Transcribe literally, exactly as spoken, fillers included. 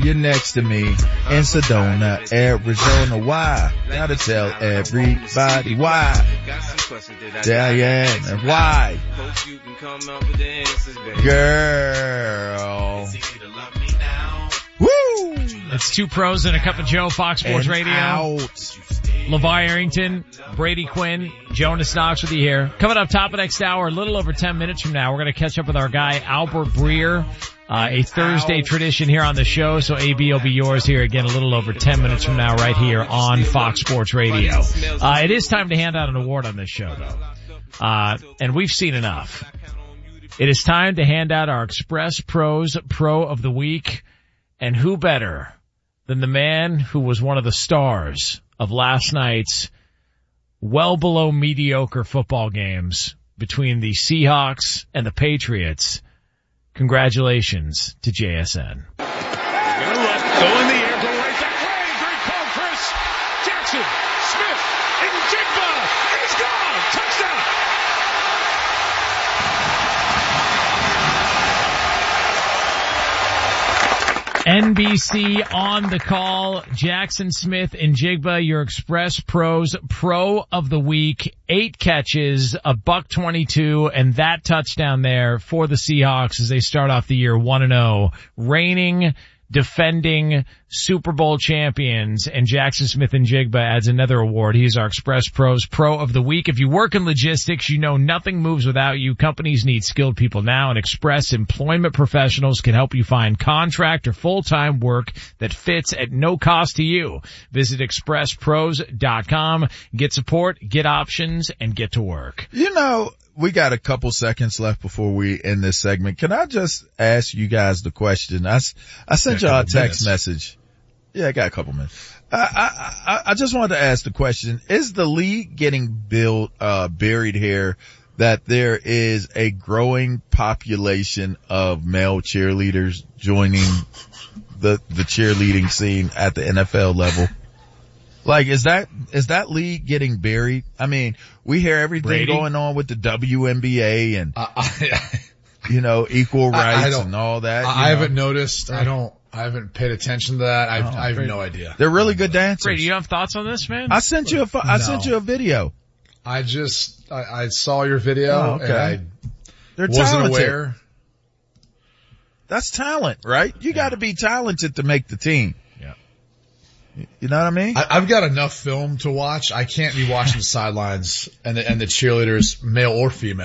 you're next to me in Sedona, Arizona. Why? Gotta tell everybody why. Diane, and why? Girl. Woo! It's Two Pros and a Cup of Joe, Fox Sports And Radio. Out. LeVar Arrington, Brady Quinn, Jonas Knox with you here. Coming up top of next hour, a little over ten minutes from now, we're going to catch up with our guy, Albert Breer. Uh, a Thursday tradition here on the show, so A B will be yours here again a little over ten minutes from now right here on Fox Sports Radio. Uh, it is time to hand out an award on this show, though. Uh, and we've seen enough. It is time to hand out our Express Pros Pro of the Week. And who better than the man who was one of the stars of last night's well below mediocre football games between the Seahawks and the Patriots. Congratulations to J S N. Gonna look, go in the air, go right back. Way, great call, Chris. Jackson, Smith, and Jigba. He's gone. Touchdown. N B C on the call. Jackson Smith and Jigba, your Express Pros Pro of the Week. Eight catches, a buck twenty-two, and that touchdown there for the Seahawks as they start off the year one and oh. Reigning, defending Super Bowl champions, and Jackson Smith and Jigba adds another award. He's our Express Pros Pro of the Week. If you work in logistics, you know nothing moves without you. Companies need skilled people now, and Express Employment Professionals can help you find contract or full-time work that fits at no cost to you. Visit express pros dot com. Get support, get options, and get to work. You know, we got a couple seconds left before we end this segment. Can I just ask you guys the question? I, I sent y'all a text message. Yeah, I got a couple minutes. I, I, I, I just wanted to ask the question. Is the league getting built, uh, buried here that there is a growing population of male cheerleaders joining the, the cheerleading scene at the N F L level? Like, is that, is that league getting buried? I mean, we hear everything Brady? going on with the W N B A and, Uh, I, you know, equal I- I rights don't- and all that. I, you I know? haven't noticed. I don't, I haven't paid attention to that. I, Oh, I have great. no idea. They're really good dancers. Brady, you have thoughts on this, man? I sent you a, pho- I No. sent you a video. I just, I, I saw your video Oh, okay. and I They're wasn't talented. aware. That's talent, right? You got to be talented to make the team. Yeah. You know what I mean? I, I've got enough film to watch. I can't be watching the sidelines and the, and the cheerleaders, male or female.